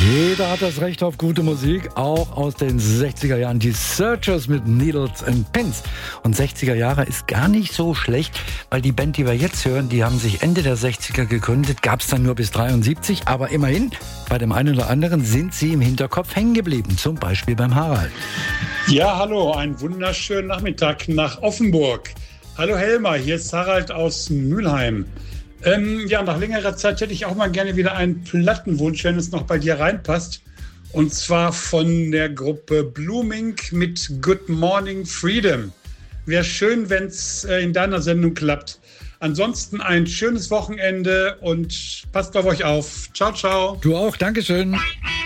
Jeder hat das Recht auf gute Musik, auch aus den 60er Jahren. Die Searchers mit Needles and Pins. Und 60er Jahre ist gar nicht so schlecht, weil die Band, die wir jetzt hören, die haben sich Ende der 60er gegründet, gab es dann nur bis 73. Aber immerhin, bei dem einen oder anderen sind sie im Hinterkopf hängen geblieben. Zum Beispiel beim Harald. Ja, hallo, einen wunderschönen Nachmittag nach Offenburg. Hallo Helmer, hier ist Harald aus Mülheim. Nach längerer Zeit hätte ich auch mal gerne wieder einen Plattenwunsch, wenn es noch bei dir reinpasst. Und zwar von der Gruppe Blooming mit Good Morning Freedom. Wäre schön, wenn es in deiner Sendung klappt. Ansonsten ein schönes Wochenende und passt auf euch auf. Ciao, ciao. Du auch, Dankeschön.